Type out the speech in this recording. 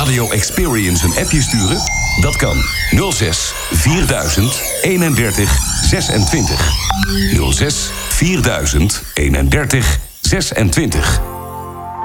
Radio Experience een appje sturen? Dat kan. 06 4000 31 26. 06 4000 31 26.